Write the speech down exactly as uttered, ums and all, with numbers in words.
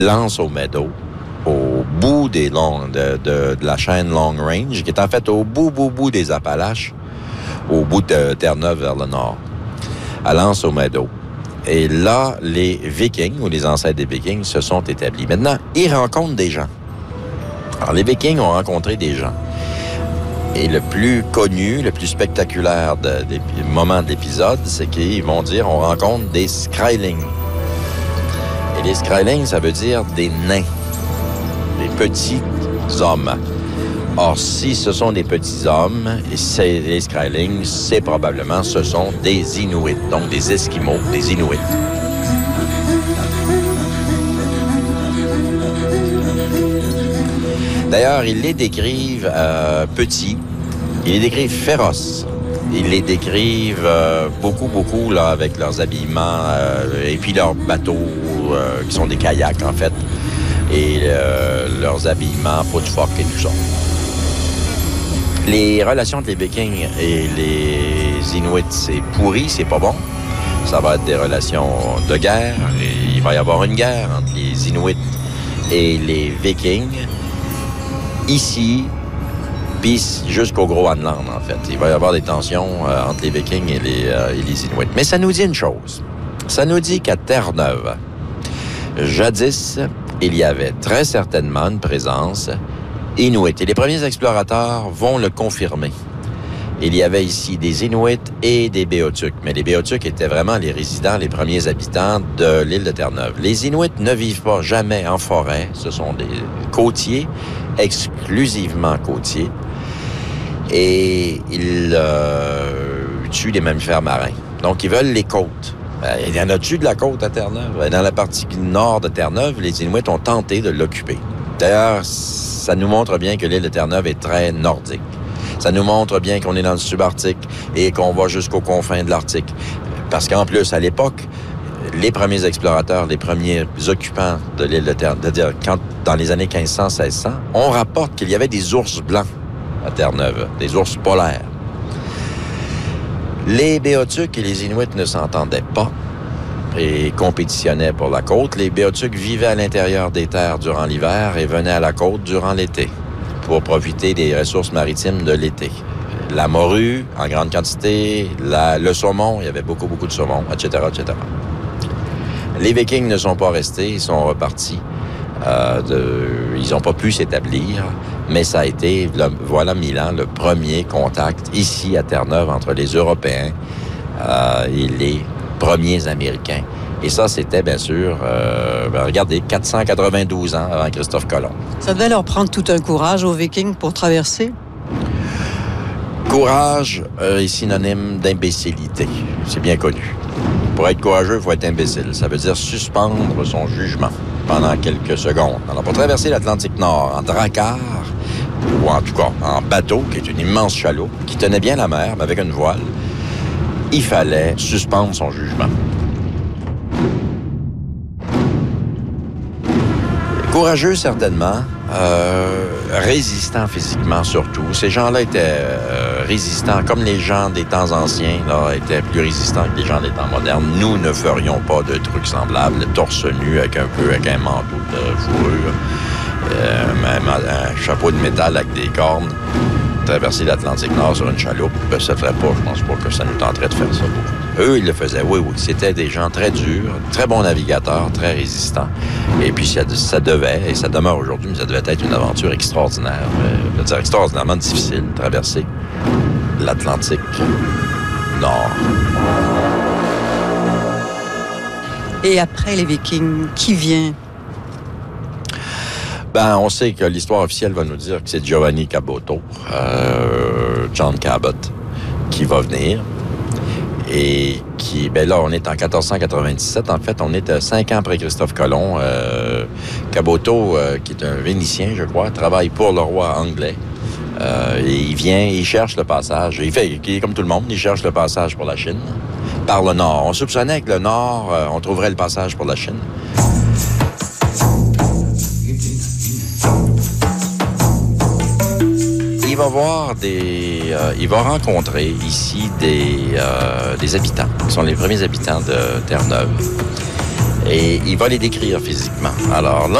lance au Meadow, au bout des longs, de, de, de la chaîne Long Range, qui est en fait au bout, bout, bout des Appalaches, au bout de Terre-Neuve vers le nord. À lance au Meadow. Et là, les Vikings, ou les ancêtres des Vikings, se sont établis. Maintenant, ils rencontrent des gens. Alors, les Vikings ont rencontré des gens. Et le plus connu, le plus spectaculaire de, des moments de l'épisode, c'est qu'ils vont dire on rencontre des Skrylings. Et les Skrylings, ça veut dire des nains, des petits hommes. Or, si ce sont des petits hommes, et c'est les Skrylings, c'est probablement ce sont des Inuits, donc des Esquimaux, des Inuits. D'ailleurs, ils les décrivent euh, petits, ils les décrivent féroces, ils les décrivent euh, beaucoup, beaucoup là, avec leurs habillements euh, et puis leurs bateaux euh, qui sont des kayaks en fait, et euh, leurs habillements, peau de phoque et tout ça. Les relations entre les Vikings et les Inuits, c'est pourri, c'est pas bon. Ça va être des relations de guerre, et il va y avoir une guerre entre les Inuits et les Vikings. Ici, puis jusqu'au Groenland, en fait. Il va y avoir des tensions euh, entre les Vikings et les, euh, et les Inuits. Mais ça nous dit une chose. Ça nous dit qu'à Terre-Neuve, jadis, il y avait très certainement une présence Inuit. Et les premiers explorateurs vont le confirmer. Il y avait ici des Inuits et des Béotucs. Mais les Béotucs étaient vraiment les résidents, les premiers habitants de l'île de Terre-Neuve. Les Inuits ne vivent pas jamais en forêt. Ce sont des côtiers, exclusivement côtiers. Et ils euh, tuent des mammifères marins. Donc, ils veulent les côtes. Il y en a-tu de la côte à Terre-Neuve? Dans la partie nord de Terre-Neuve, les Inuits ont tenté de l'occuper. D'ailleurs, ça nous montre bien que l'île de Terre-Neuve est très nordique. Ça nous montre bien qu'on est dans le subarctique et qu'on va jusqu'aux confins de l'Arctique. Parce qu'en plus, à l'époque, les premiers explorateurs, les premiers occupants de l'île de Terre-Neuve, c'est-à-dire quand, dans les années quinze cents, seize cents, on rapporte qu'il y avait des ours blancs à Terre-Neuve, des ours polaires. Les Béotucs et les Inuits ne s'entendaient pas et compétitionnaient pour la côte. Les Béotucs vivaient à l'intérieur des terres durant l'hiver et venaient à la côte durant l'été pour profiter des ressources maritimes de l'été. La morue, en grande quantité, la, le saumon, il y avait beaucoup, beaucoup de saumon, et cetera, et cetera. Les Vikings ne sont pas restés, ils sont repartis. Euh, de, ils n'ont pas pu s'établir, mais ça a été, le, voilà mille ans, le premier contact ici à Terre-Neuve entre les Européens euh, et les premiers Américains. Et ça, c'était bien sûr, euh, ben regardez, quatre cent quatre-vingt-douze ans avant Christophe Colomb. Ça devait leur prendre tout un courage aux Vikings pour traverser? Courage euh, est synonyme d'imbécilité. C'est bien connu. Pour être courageux, il faut être imbécile. Ça veut dire suspendre son jugement pendant quelques secondes. Alors, pour traverser l'Atlantique Nord en drakkar, ou en tout cas en bateau, qui est une immense chaloupe, qui tenait bien la mer, mais avec une voile, il fallait suspendre son jugement. Courageux, certainement. Euh, résistants physiquement, surtout. Ces gens-là étaient euh, résistants, comme les gens des temps anciens, là, étaient plus résistants que les gens des temps modernes. Nous ne ferions pas de trucs semblables, torse nu, avec un peu, avec un manteau de fourrure, euh, même un chapeau de métal avec des cornes. Traverser l'Atlantique Nord sur une chaloupe, ben, ça ne ferait pas, je pense pas que ça nous tenterait de faire ça beaucoup. Eux, ils le faisaient, oui, oui. C'était des gens très durs, très bons navigateurs, très résistants. Et puis, ça, ça devait, et ça demeure aujourd'hui, mais ça devait être une aventure extraordinaire. Euh, je veux dire, extraordinairement difficile, de traverser l'Atlantique Nord. Et après les Vikings, qui vient? Ben, on sait que l'histoire officielle va nous dire que c'est Giovanni Caboto, euh, John Cabot, qui va venir. Et qui, ben là, on est en quatorze cent quatre-vingt-dix-sept. En fait, on est cinq ans après Christophe Colomb. Euh, Caboto, euh, qui est un Vénitien, je crois, travaille pour le roi anglais. Euh, et il vient, il cherche le passage. Il fait, il est comme tout le monde, il cherche le passage pour la Chine, par le nord. On soupçonnait que le nord, euh, on trouverait le passage pour la Chine. Il va voir des, euh, il va rencontrer ici des, euh, des habitants, qui sont les premiers habitants de Terre-Neuve. Et il va les décrire physiquement. Alors là,